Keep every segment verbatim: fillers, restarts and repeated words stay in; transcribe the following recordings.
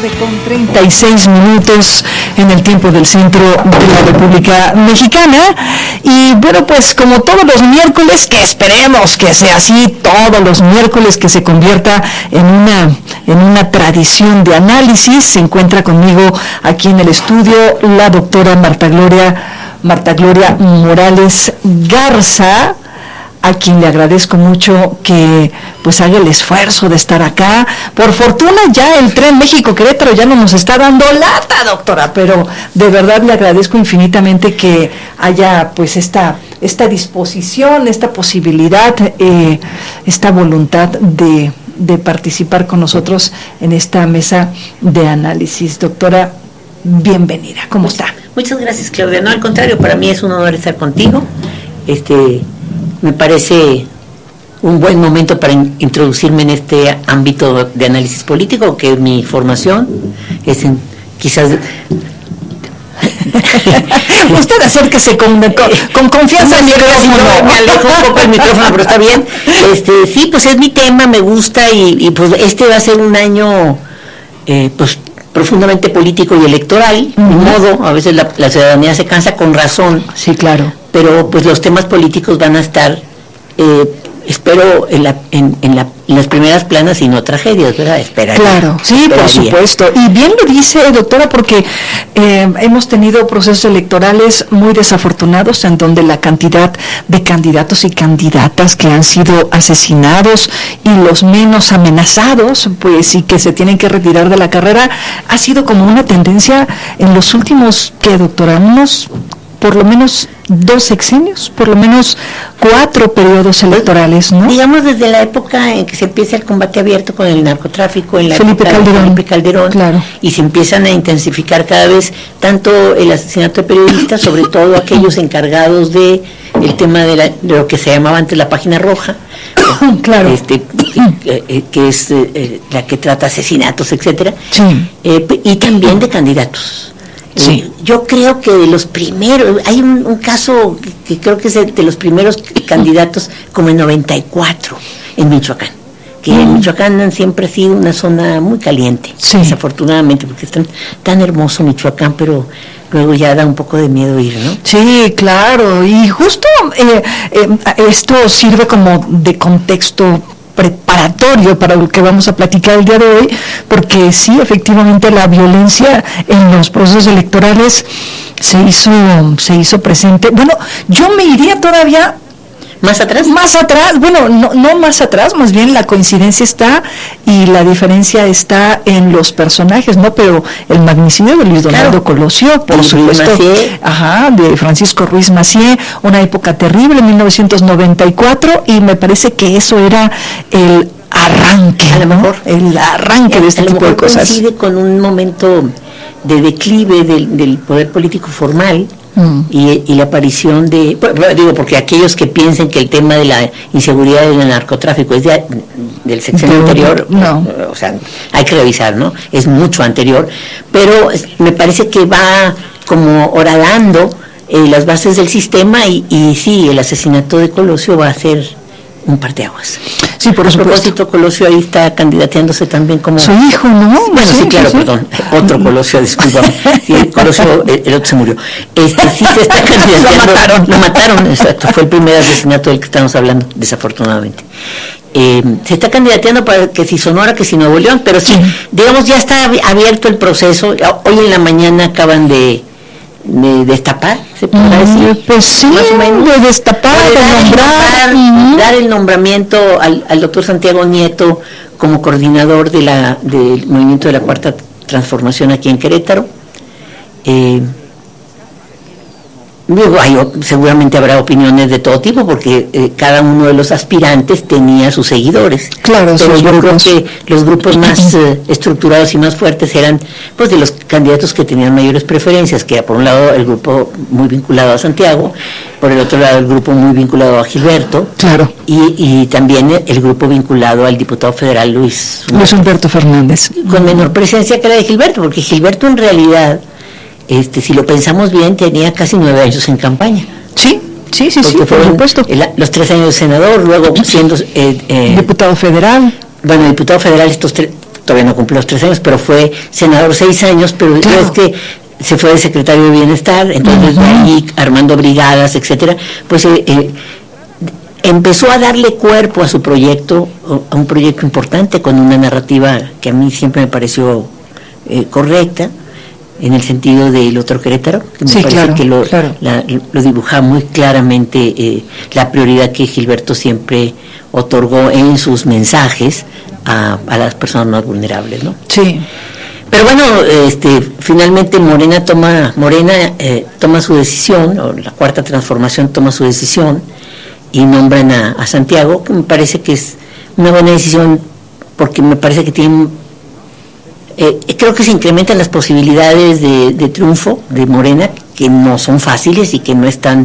tarde con treinta y seis minutos en el tiempo del centro de la República Mexicana. Y bueno, pues como todos los miércoles, que esperemos que sea así, todos los miércoles, que se convierta en una, en una tradición de análisis, se encuentra conmigo aquí en el estudio la doctora Marta Gloria, Marta Gloria Morales Garza, a quien le agradezco mucho que pues haga el esfuerzo de estar acá. Por fortuna ya el tren México-Querétaro ya no nos está dando lata, doctora, pero de verdad le agradezco infinitamente que haya pues esta, esta disposición, esta posibilidad, eh, esta voluntad de, de participar con nosotros en esta mesa de análisis. Doctora, bienvenida, ¿cómo está? Muchas gracias, Claudia. No, al contrario, para mí es un honor estar contigo. Este... Me parece un buen momento para in- introducirme en este ámbito de análisis político, que es mi formación, es en, quizás... Usted acérquese con, con, con confianza al micrófono. Me alejo un poco el micrófono, pero está bien. Este, sí, pues es mi tema, me gusta, y, y pues este va a ser un año, eh, pues profundamente político y electoral, uh-huh. De modo, a veces la, la ciudadanía se cansa con razón. Sí, claro. Pero pues los temas políticos van a estar, eh, espero, en, la, en, en, la, en las primeras planas y no tragedias, ¿verdad? Esperaría. Claro, sí, esperaría. Por supuesto. Y bien lo dice, doctora, porque eh, hemos tenido procesos electorales muy desafortunados en donde la cantidad de candidatos y candidatas que han sido asesinados y los menos amenazados, pues, y que se tienen que retirar de la carrera, ha sido como una tendencia en los últimos, ¿qué, doctora? Unos... por lo menos dos sexenios, por lo menos cuatro periodos electorales, ¿no? Digamos desde la época en que se empieza el combate abierto con el narcotráfico, en la Felipe época Calderón. de Felipe Calderón, claro. Y se empiezan a intensificar cada vez tanto el asesinato de periodistas, sobre todo aquellos encargados de el tema de, la, de lo que se llamaba antes la página roja, claro. este, que, que es eh, la que trata asesinatos, etcétera, sí. eh, y también de candidatos. Sí. Eh, yo creo que de los primeros, hay un, un caso que, que creo que es de, de los primeros candidatos, como en noventa y cuatro, en Michoacán, que mm. en Michoacán siempre ha sido una zona muy caliente, sí. Desafortunadamente, porque es tan, tan hermoso Michoacán, pero luego ya da un poco de miedo ir, ¿no? Sí, claro, y justo eh, eh, esto sirve como de contexto preparatorio para lo que vamos a platicar el día de hoy, porque sí, efectivamente la violencia en los procesos electorales se hizo se hizo presente. Bueno, yo me iría todavía ¿Más atrás? Más atrás, bueno, no, no más atrás, más bien la coincidencia está y la diferencia está en los personajes, ¿no? Pero el magnicidio de Luis Donaldo claro. Colosio, por de supuesto, ajá, de Francisco Ruiz Massieu, una época terrible, en mil novecientos noventa y cuatro, y me parece que eso era el arranque, a lo mejor, ¿no? El arranque de este tipo de cosas. Coincide con un momento de declive del, del poder político formal. Mm. Y, y la aparición de, bueno, digo, porque aquellos que piensen que el tema de la inseguridad y del narcotráfico es de, del sexenio anterior, no. O sea, hay que revisar, ¿no? Es mucho anterior, pero me parece que va como horadando eh, las bases del sistema y, y sí, el asesinato de Colosio va a ser un parteaguas. Sí, por a supuesto. propósito, Colosio ahí está candidateándose también como... Su hijo, ¿no? Bueno, sí, sí claro, sí. perdón. Otro Colosio, discúlpame. Sí, Colosio, el, el otro se murió. Este sí se está candidateando. Lo mataron. Lo mataron, exacto. Fue el primer asesinato del que estamos hablando, desafortunadamente. Eh, se está candidateando para que si Sonora, que si Nuevo León, pero sí, sí, digamos, ya está abierto el proceso. Hoy en la mañana acaban de... de destapar, se podrá decir, pues sí, más o menos, de destapar, de dar, nombrar, el, uh-huh. dar el nombramiento al, al doctor Santiago Nieto como coordinador de la del movimiento de la Cuarta Transformación aquí en Querétaro. Eh, Digo, hay, seguramente habrá opiniones de todo tipo porque eh, cada uno de los aspirantes tenía sus seguidores. Claro, pero yo grupos. creo que los grupos más eh, estructurados y más fuertes eran pues de los candidatos que tenían mayores preferencias, que era por un lado el grupo muy vinculado a Santiago, por el otro lado el grupo muy vinculado a Gilberto, claro, y, y también el grupo vinculado al diputado federal Luis Luis Humberto Fernández, con menor presencia que la de Gilberto, porque Gilberto en realidad, este, si lo pensamos bien, tenía casi nueve años en campaña. Sí, sí, sí, sí, por supuesto. El, los tres años de senador, luego siendo eh, eh, diputado federal. Bueno, diputado federal estos tres, todavía no cumplió los tres años, pero fue senador seis años, pero claro. Es que se fue de secretario de Bienestar, entonces uh-huh. ahí armando brigadas, etcétera, pues eh, eh, empezó a darle cuerpo a su proyecto, a un proyecto importante con una narrativa que a mí siempre me pareció eh, correcta, en el sentido del otro Querétaro, que me sí, parece claro, que lo, claro. la, lo dibuja muy claramente eh, la prioridad que Gilberto siempre otorgó en sus mensajes a, a las personas más vulnerables, ¿no? Sí. Pero bueno, este, finalmente Morena toma, Morena eh, toma su decisión, o la Cuarta Transformación toma su decisión, y nombran a, a Santiago, que me parece que es una buena decisión, porque me parece que tienen... Eh, creo que se incrementan las posibilidades de, de triunfo de Morena, que no son fáciles y que no están...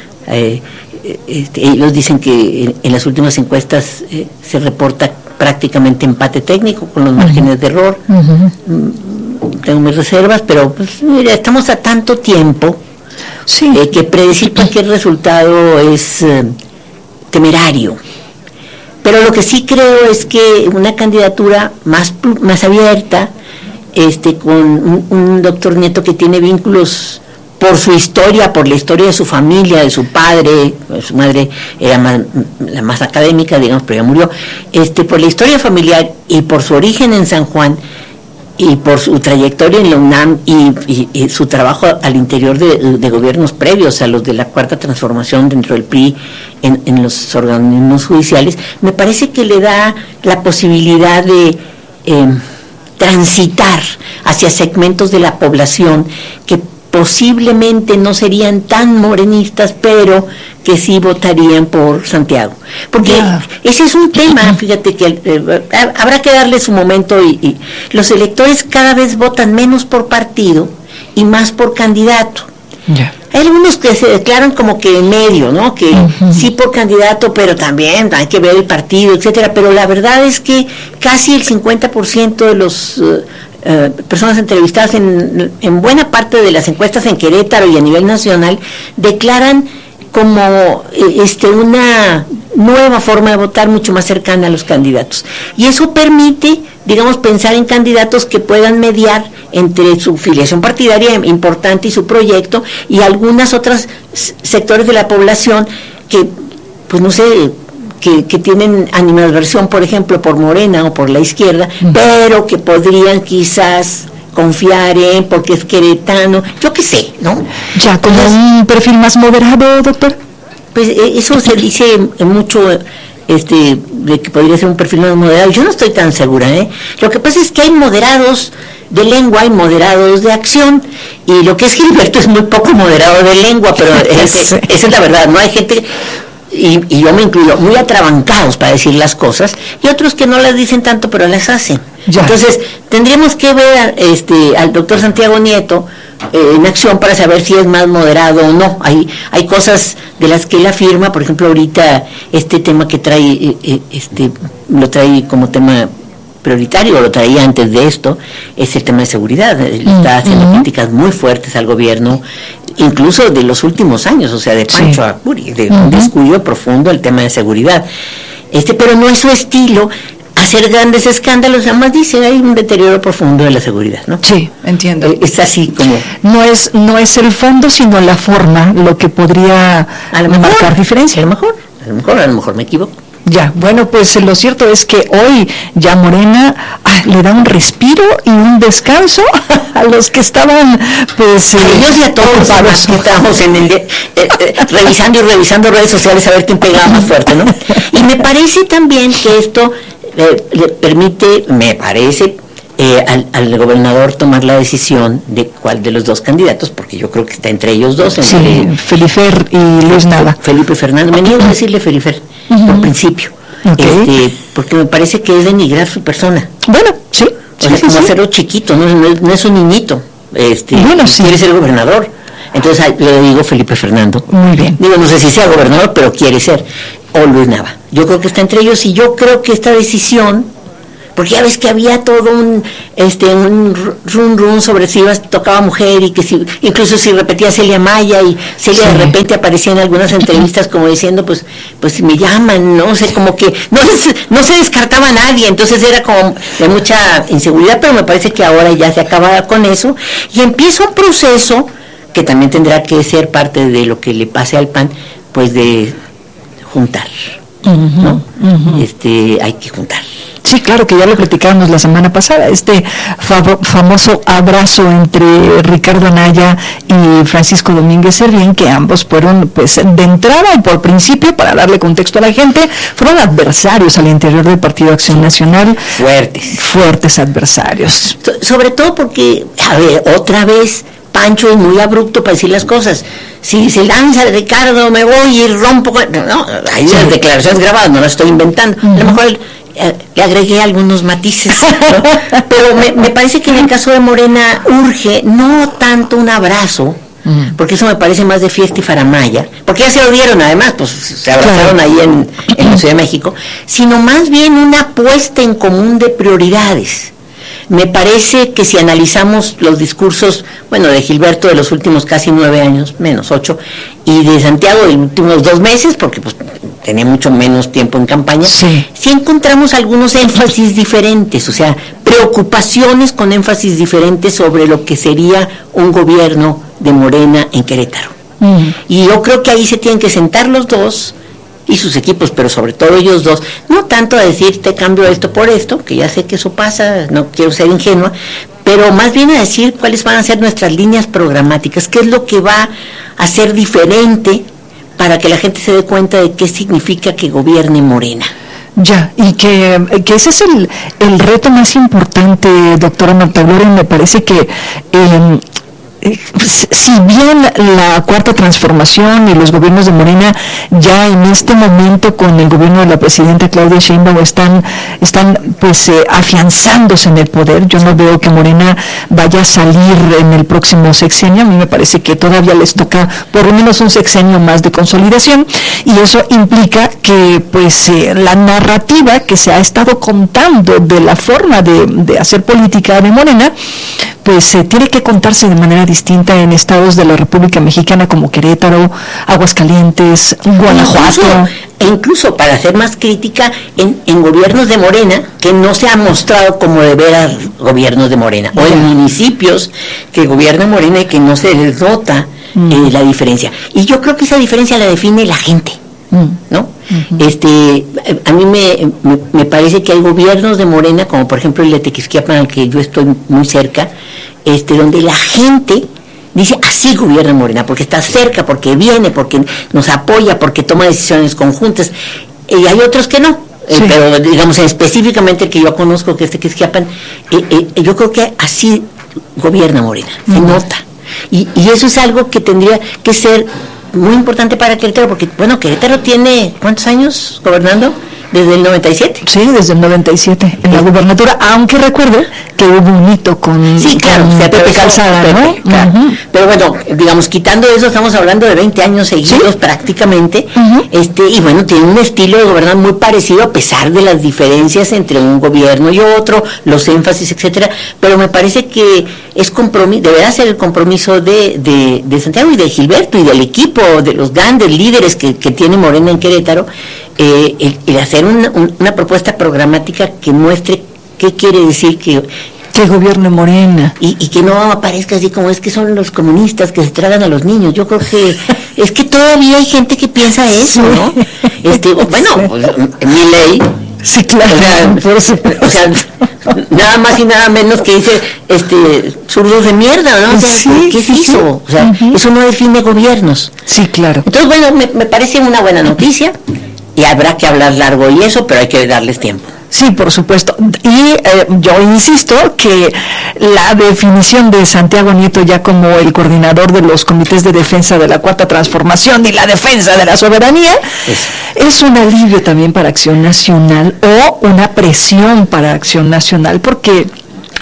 Eh, este, ellos dicen que en, en las últimas encuestas eh, se reporta prácticamente empate técnico con los márgenes uh-huh. de error. Uh-huh. Tengo mis reservas, pero pues mira, estamos a tanto tiempo sí. eh, que predecir cualquier resultado es eh, temerario. Pero lo que sí creo es que una candidatura más, más abierta, este, con un, un doctor Nieto que tiene vínculos por su historia, por la historia de su familia, de su padre, su madre era más, la más académica, digamos, pero ya murió, este, por la historia familiar y por su origen en San Juan y por su trayectoria en la UNAM y, y, y su trabajo al interior de, de gobiernos previos a los de la Cuarta Transformación dentro del P R I en, en los organismos judiciales, me parece que le da la posibilidad de eh, transitar hacia segmentos de la población que posiblemente no serían tan morenistas, pero que sí votarían por Santiago. Porque yeah. ese es un tema, fíjate que eh, habrá que darle su momento y, y los electores cada vez votan menos por partido y más por candidato. Yeah. Hay algunos que se declaran como que en medio, ¿no? Que uh-huh. sí por candidato, pero también hay que ver el partido, etcétera. Pero la verdad es que casi el cincuenta por ciento de los uh, uh, personas entrevistadas en, en buena parte de las encuestas en Querétaro y a nivel nacional declaran como este una nueva forma de votar mucho más cercana a los candidatos. Y eso permite, digamos, pensar en candidatos que puedan mediar entre su filiación partidaria importante y su proyecto y algunas otras sectores de la población que, pues no sé, que, que tienen animadversión, por ejemplo, por Morena o por la izquierda, uh-huh. pero que podrían quizás confiar en, porque es queretano, yo qué sé, ¿no? Ya, como Entonces, un perfil más moderado, doctor. Pues eso se dice mucho, este, de que podría ser un perfil más moderado. Yo no estoy tan segura, ¿eh? Lo que pasa es que hay moderados de lengua y moderados de acción, y lo que es Gilberto es muy poco moderado de lengua, pero es, esa es la verdad, ¿no? Hay gente... Y, y yo me incluyo, muy atrabancados para decir las cosas, y otros que no las dicen tanto, pero las hacen. Ya. Entonces, tendríamos que ver este, al doctor Santiago Nieto eh, en acción para saber si es más moderado o no. Hay hay cosas de las que él afirma, por ejemplo, ahorita este tema que trae, eh, este lo trae como tema prioritario, lo traía antes de esto, es el tema de seguridad. Él mm, está haciendo uh-huh. críticas muy fuertes al gobierno, incluso de los últimos años, o sea, de Pancho sí. a Curi, de uh-huh. un descuido profundo el tema de seguridad. Este, pero no es su estilo hacer grandes escándalos, además dice, hay un deterioro profundo de la seguridad, ¿no? Sí, entiendo. Eh, es así como... No es no es el fondo, sino la forma, lo que podría a lo mejor, marcar diferencia. A lo mejor, a lo mejor, a lo mejor me equivoco. Ya, bueno, pues lo cierto es que hoy ya Morena ah, le da un respiro y un descanso a los que estaban, pues... Eh, a ellos y a todos los que estábamos en el, eh, eh, revisando y revisando redes sociales a ver quién pegaba más fuerte, ¿no? Y me parece también que esto eh, le permite, me parece... Eh, al, al gobernador tomar la decisión de cuál de los dos candidatos, porque yo creo que está entre ellos dos, entre sí, Felifer y Luis Nava. Felipe Fernando, me niego a decirle Felifer uh-huh. por principio, okay. este, porque me parece que es denigrar su persona. Bueno, sí. O sí, sea, sí, como sí. hacerlo chiquito, no, no, no es un niñito, este, bueno, sí. quiere ser gobernador. Entonces le digo Felipe Fernando. Muy bien. Digo, no sé si sea gobernador, pero quiere ser. O Luis Nava. Yo creo que está entre ellos y yo creo que esta decisión, porque ya ves que había todo un este un run run sobre si ibas, tocaba mujer y que si incluso si repetía Celia Maya y Celia sí. de repente aparecía en algunas entrevistas como diciendo pues pues si me llaman, no sé, como que no se, no se descartaba a nadie, entonces era como de mucha inseguridad, pero me parece que ahora ya se acaba con eso y empieza un proceso que también tendrá que ser parte de lo que le pase al P A N, pues de juntar, uh-huh, ¿no? Uh-huh. Este, hay que juntar. Sí, claro, que ya lo platicábamos la semana pasada, este favo, famoso abrazo entre Ricardo Anaya y Francisco Domínguez Servién, que ambos fueron, pues, de entrada y por principio, para darle contexto a la gente, fueron adversarios al interior del Partido Acción Nacional. Fuertes. Fuertes adversarios. So, sobre todo porque, a ver, otra vez, Pancho es muy abrupto para decir las cosas. Si se lanza Ricardo, me voy y rompo. No, hay sí. las declaraciones grabadas, no las estoy inventando. Uh-huh. A lo mejor eh, le agregué algunos matices, ¿no? Pero me, me parece que en el caso de Morena urge no tanto un abrazo, uh-huh. porque eso me parece más de fiesta y faramaya, porque ya se lo dieron además, pues se abrazaron claro. ahí en, en la Ciudad de México, sino más bien una puesta en común de prioridades. Me parece que si analizamos los discursos, bueno, de Gilberto de los últimos casi nueve años, menos ocho, y de Santiago de los últimos dos meses, porque pues tenía mucho menos tiempo en campaña, sí. sí encontramos algunos énfasis diferentes, o sea, preocupaciones con énfasis diferentes sobre lo que sería un gobierno de Morena en Querétaro. Uh-huh. Y yo creo que ahí se tienen que sentar los dos, y sus equipos, pero sobre todo ellos dos, no tanto a decir te cambio esto por esto, que ya sé que eso pasa, no quiero ser ingenua, pero más bien a decir cuáles van a ser nuestras líneas programáticas, qué es lo que va a ser diferente para que la gente se dé cuenta de qué significa que gobierne Morena. Ya, y que, que ese es el, el reto más importante, doctora Marta Gloria, me parece que eh, si bien la Cuarta Transformación y los gobiernos de Morena ya en este momento con el gobierno de la presidenta Claudia Sheinbaum están, están pues eh, afianzándose en el poder, yo no veo que Morena vaya a salir en el próximo sexenio, a mí me parece que todavía les toca por lo menos un sexenio más de consolidación, y eso implica que pues eh, la narrativa que se ha estado contando de la forma de, de hacer política de Morena, pues eh, tiene que contarse de manera distinta en estados de la República Mexicana como Querétaro, Aguascalientes, Guanajuato. Incluso, e incluso para ser más crítica, en, en gobiernos de Morena, que no se han mostrado como de veras gobiernos de Morena, o en municipios que gobierna Morena y que no se les nota mm. eh, la diferencia. Y yo creo que esa diferencia la define la gente, mm. ¿no? Uh-huh. Este, a mí me, me, me parece que hay gobiernos de Morena, como por ejemplo el de Tequisquiapan, al que yo estoy muy cerca, este, donde la gente dice así gobierna Morena, porque está cerca, porque viene, porque nos apoya, porque toma decisiones conjuntas, y hay otros que no. Sí. Eh, pero digamos específicamente el que yo conozco, que es Tequisquiapan, eh, eh, yo creo que así gobierna Morena, uh-huh. se nota, y, y eso es algo que tendría que ser muy importante para Querétaro, porque, bueno, Querétaro tiene, ¿cuántos años gobernando? ¿Desde el noventa y siete? Sí, desde el noventa y siete, en la gubernatura, aunque recuerde que hubo un hito con, sí, claro, con Pepe, Pepe Calzada, Pepe, ¿no? Claro. Uh-huh. Pero bueno, digamos, quitando eso, estamos hablando de veinte años seguidos, ¿sí? prácticamente, uh-huh. este y bueno, tiene un estilo de gobernar muy parecido, a pesar de las diferencias entre un gobierno y otro, los énfasis, etcétera, pero me parece que es compromiso, deberá ser el compromiso de, de, de Santiago y de Gilberto y del equipo, de los grandes líderes que, que tiene Morena en Querétaro, eh, el, el hacer una, un, una propuesta programática que muestre qué quiere decir que que gobierne Morena y, y que no aparezca así como es que son los comunistas que se tragan a los niños. Yo creo que es que todavía hay gente que piensa eso, ¿no? Este, bueno, sí. pues, mi ley. Sí, claro. O sea, por supuesto. O sea, nada más y nada menos que dice, este, zurdos de mierda, ¿no? O sea, sí, ¿qué es sí, eso? O sea, uh-huh. eso no define gobiernos. Sí, claro. Entonces, bueno, me, me parece una buena noticia y habrá que hablar largo y eso, pero hay que darles tiempo. Sí, por supuesto. Y eh, yo insisto que la definición de Santiago Nieto ya como el coordinador de los comités de defensa de la Cuarta Transformación y la defensa de la soberanía es, es un alivio también para Acción Nacional o una presión para Acción Nacional, porque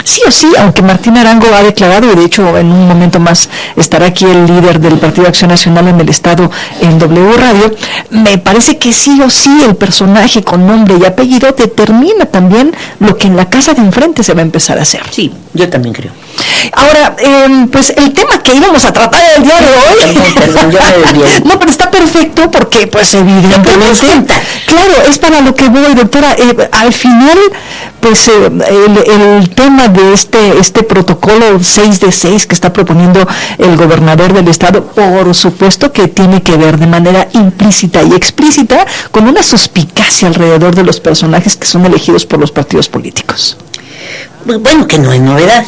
sí o sí, aunque Martín Arango ha declarado, y de hecho en un momento más estará aquí el líder del Partido Acción Nacional en el Estado en W Radio, me parece que sí o sí el personaje con nombre y apellido determina también lo que en la casa de enfrente se va a empezar a hacer. Sí, yo también creo. Ahora, eh, pues el tema que íbamos a tratar el día de hoy, perdón, perdón, yo me no, pero está perfecto porque, pues evidentemente, claro, es para lo que voy, doctora. Eh, al final, pues eh, el, el tema de este este protocolo seis de seis que está proponiendo el gobernador del estado, por supuesto que tiene que ver de manera implícita y explícita con una suspicacia alrededor de los personajes que son elegidos por los partidos políticos. Bueno, que no es novedad.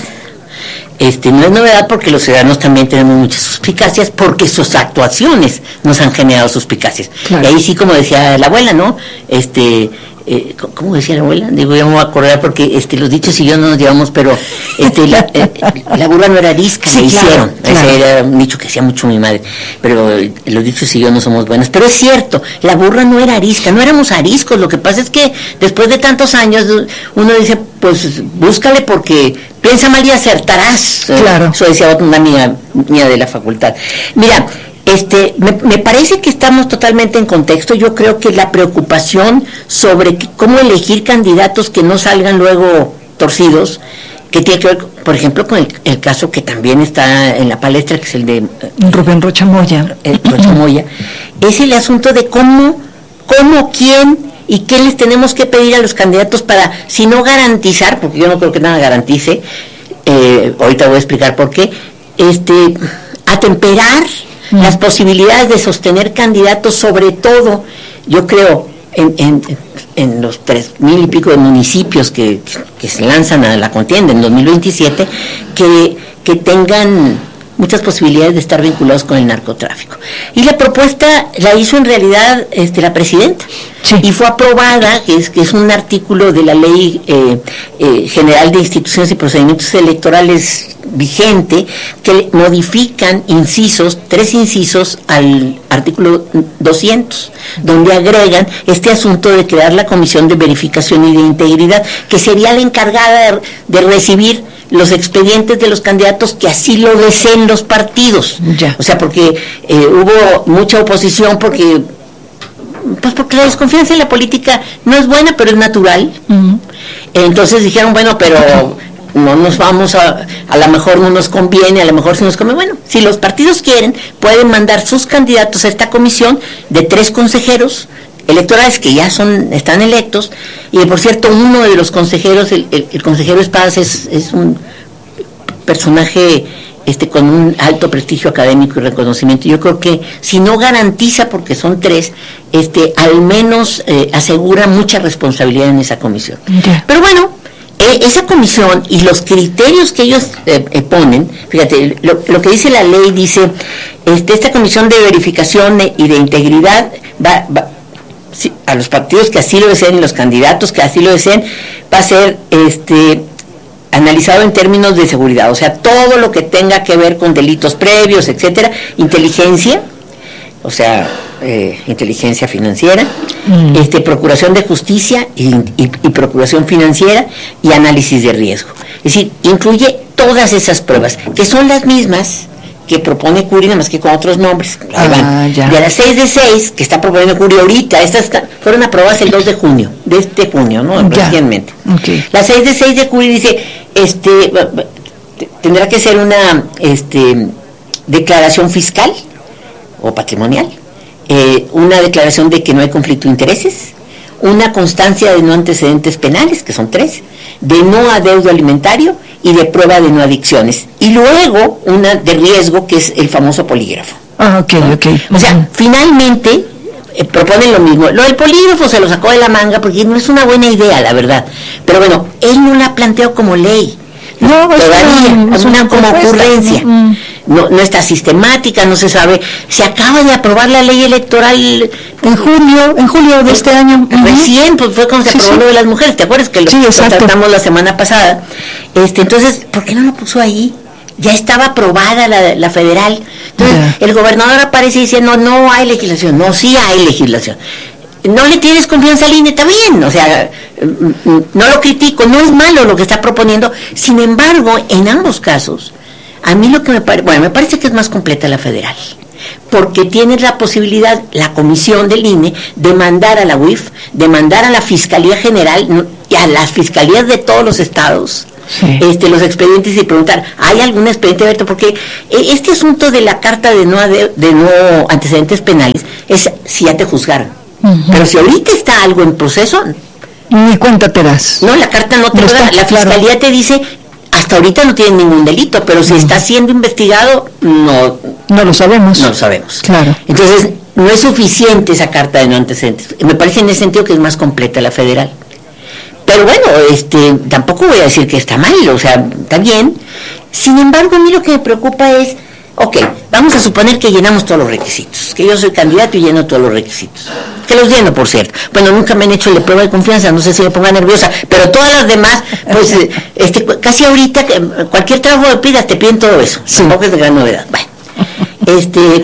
Este, no es novedad porque los ciudadanos también tenemos muchas suspicacias porque sus actuaciones nos han generado suspicacias. Claro. Y ahí sí, como decía la abuela, ¿no? Este, eh, ¿cómo decía la abuela? Digo, ya me voy a acordar porque este, los dichos y yo no nos llevamos, pero este, la, eh, la burra no era arisca, sí, se claro, hicieron. Claro. Ese era un dicho que decía mucho mi madre, pero eh, los dichos y yo no somos buenos. Pero es cierto, la burra no era arisca, no éramos ariscos. Lo que pasa es que después de tantos años uno dice, pues búscale porque piensa mal y acertarás. Claro. Eso decía una amiga mía de la facultad. Mira, este, me, me parece que estamos totalmente en contexto. Yo creo que la preocupación sobre cómo elegir candidatos que no salgan luego torcidos, que tiene que ver, por ejemplo, con el, el caso que también está en la palestra, que es el de Rubén Rocha Moya. El Rocha Moya, es el asunto de cómo, cómo, quién y qué les tenemos que pedir a los candidatos para, si no garantizar, porque yo no creo que nada garantice, eh, ahorita voy a explicar por qué, este, atemperar mm. las posibilidades de sostener candidatos, sobre todo, yo creo, en, en, en los tres mil y pico de municipios que, que se lanzan a la contienda en dos mil veintisiete, que, que tengan muchas posibilidades de estar vinculados con el narcotráfico. Y la propuesta la hizo en realidad este, la presidenta, sí. Y fue aprobada, que es, que es un artículo de la Ley eh, eh, General de Instituciones y Procedimientos Electorales vigente, que modifican incisos, tres incisos al artículo doscientos, donde agregan este asunto de crear la Comisión de Verificación y de Integridad, que sería la encargada de, de recibir los expedientes de los candidatos que así lo deseen los partidos. Ya. O sea, porque eh, hubo mucha oposición porque pues porque la desconfianza en la política no es buena, pero es natural. Uh-huh. Entonces dijeron, bueno, pero no nos vamos a, a lo mejor no nos conviene, a lo mejor sí nos conviene. Bueno, si los partidos quieren, pueden mandar sus candidatos a esta comisión de tres consejeros electorales que ya son están electos, y por cierto uno de los consejeros, el, el, el consejero Espadas es, es un personaje este con un alto prestigio académico y reconocimiento. Yo creo que si no garantiza, porque son tres, este al menos eh, asegura mucha responsabilidad en esa comisión. Okay. Pero bueno, eh, esa comisión y los criterios que ellos eh, eh, ponen, fíjate, lo, lo que dice la ley dice, este esta comisión de verificación y de integridad va, va sí, a los partidos que así lo deseen y los candidatos que así lo deseen, va a ser este analizado en términos de seguridad, o sea, todo lo que tenga que ver con delitos previos, etcétera, inteligencia, o sea, eh, inteligencia financiera, mm. este procuración de justicia y, y, y procuración financiera y análisis de riesgo. Es decir, incluye todas esas pruebas, que son las mismas que propone Curi, nada más que con otros nombres. Ah, de las seis de seis que está proponiendo Curi ahorita, estas está, fueron aprobadas el dos de junio, de este junio, ¿no? Recientemente. Okay. La seis de seis de Curi dice, este, tendrá que ser una este, declaración fiscal o patrimonial, eh, una declaración de que no hay conflicto de intereses, una constancia de no antecedentes penales, que son tres, de no adeudo alimentario y de prueba de no adicciones, y luego una de riesgo, que es el famoso polígrafo. Ah, ok, ok. O sea, uh-huh. finalmente eh, proponen lo mismo. Lo del polígrafo se lo sacó de la manga porque no es una buena idea, la verdad. Pero bueno, él no la planteó como ley. No, todavía, es una, una como ocurrencia. Uh-huh. No, no está sistemática, no se sabe. Se acaba de aprobar la ley electoral en julio, en julio de este año. Recién, pues fue cuando se aprobó sí, lo de las mujeres, ¿te acuerdas? Que lo, sí, lo tratamos la semana pasada. Este, entonces, ¿por qué no lo puso ahí? Ya estaba aprobada la, la federal. Entonces, yeah. el gobernador aparece y dice, no, no hay legislación. No, sí hay legislación. no le tienes confianza al I N E, está bien, o sea, no lo critico, no es malo lo que está proponiendo. Sin embargo, en ambos casos, a mí lo que me parece, bueno, me parece que es más completa la federal, porque tiene la posibilidad, la comisión del I N E, de mandar a la U I F, de mandar a la Fiscalía General y a las fiscalías de todos los estados, sí. este, los expedientes y preguntar, ¿hay algún expediente abierto? Porque este asunto de la carta de no, de, de no antecedentes penales es si ya te juzgaron. Uh-huh. Pero si ahorita está algo en proceso, ni cuenta te das. No, la carta no te no lo da. Está, la fiscalía claro. te dice, hasta ahorita no tiene ningún delito, pero si uh-huh. está siendo investigado, no, no lo sabemos. No lo sabemos. Claro. Entonces, no es suficiente esa carta de no antecedentes. Me parece en ese sentido que es más completa la federal. Pero bueno, este, tampoco voy a decir que está mal, o sea, está bien. Sin embargo, a mí lo que me preocupa es, ok, vamos a suponer que llenamos todos los requisitos, que yo soy candidato y lleno todos los requisitos, que los lleno, por cierto. Bueno, nunca me han hecho la prueba de confianza, no sé si me ponga nerviosa, pero todas las demás, pues, este, casi ahorita, cualquier trabajo de pidas te piden todo eso, sí. Tampoco es de gran novedad. Bueno, este,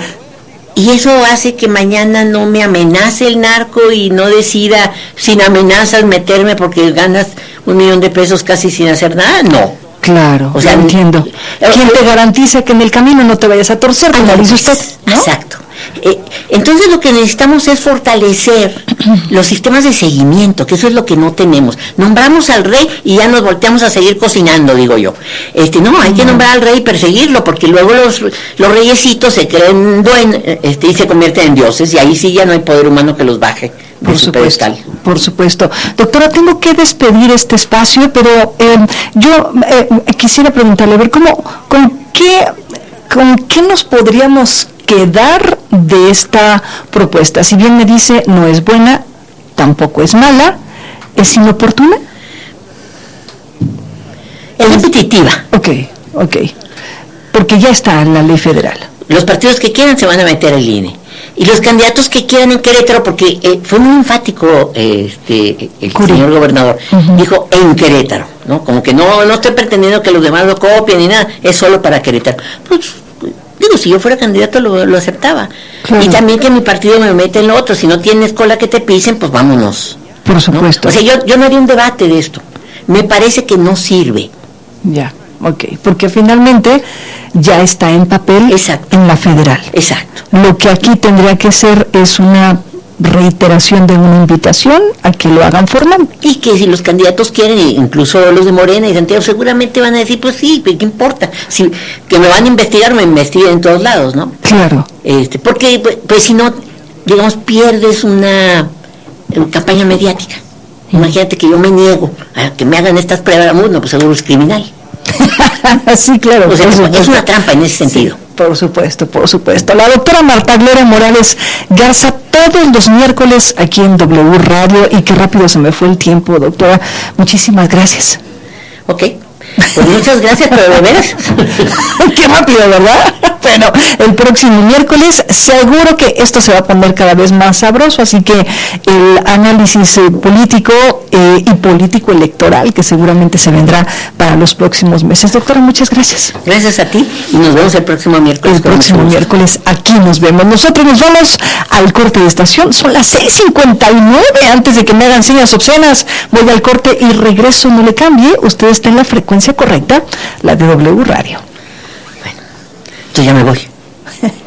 y eso hace que mañana no me amenace el narco y no decida sin amenazas meterme porque ganas un millón de pesos casi sin hacer nada, no. Claro, o sea, entiendo. ¿Quién te garantiza que en el camino no te vayas a torcer, como dice usted? ¿No? Exacto. Eh, entonces lo que necesitamos es fortalecer los sistemas de seguimiento, que eso es lo que no tenemos. Nombramos al rey y ya nos volteamos a seguir cocinando, digo yo. Este, no, hay que nombrar al rey y perseguirlo, porque luego los, los reyesitos se creen duen, este, y se convierten en dioses, y ahí sí ya no hay poder humano que los baje. Por supuesto, por supuesto. Doctora, tengo que despedir este espacio, pero eh, yo eh, quisiera preguntarle, a ver, ¿cómo, con qué, con qué nos podríamos quedar de esta propuesta? Si bien me dice no es buena, tampoco es mala, ¿es inoportuna? Es repetitiva. Ok, ok. Porque ya está en la ley federal. Los partidos que quieran se van a meter al I N E. Y los candidatos que quieran en Querétaro, porque eh, fue muy enfático eh, este el Curi. señor gobernador, uh-huh. dijo en Querétaro, ¿no? Como que no no estoy pretendiendo que los demás lo copien ni nada, es solo para Querétaro. Pues, digo, si yo fuera candidato lo, lo aceptaba. Claro. Y también que mi partido me mete en lo otro, si no tienes cola que te pisen, pues vámonos. Por supuesto. ¿No? O sea, yo, yo no haría un debate de esto. Me parece que no sirve. Ya, ok, porque finalmente ya está en papel. Exacto. En la federal. Exacto. Lo que aquí tendría que ser es una reiteración de una invitación a que lo hagan formal. Y que si los candidatos quieren, incluso los de Morena y Santiago, seguramente van a decir, pues sí, ¿qué importa? Si que me van a investigar, me investiguen en todos lados, ¿no? Claro. Este, porque, pues, pues si no, digamos, pierdes una, una campaña mediática. Imagínate que yo me niego a que me hagan estas pruebas, no, pues seguro es criminal. Sí, claro. O sea, es una trampa en ese sentido. Sí, por supuesto, por supuesto. La doctora Marta Gloria Morales Garza, todos los miércoles aquí en W Radio, y qué rápido se me fue el tiempo, doctora. Muchísimas gracias. Ok. Pues muchas gracias, pero de veras. Qué rápido, ¿verdad? Bueno, el próximo miércoles seguro que esto se va a poner cada vez más sabroso, así que el análisis eh, político eh, y político electoral que seguramente se vendrá para los próximos meses. Doctora, muchas gracias. Gracias a ti y nos vemos el próximo miércoles. El próximo miércoles aquí nos vemos. Nosotros nos vamos al corte de estación. Son las seis cincuenta y nueve. Antes de que me hagan señas obscenas, voy al corte y regreso. No le cambie. Usted está en la frecuencia correcta, la de W Radio. Bueno, yo ya me voy.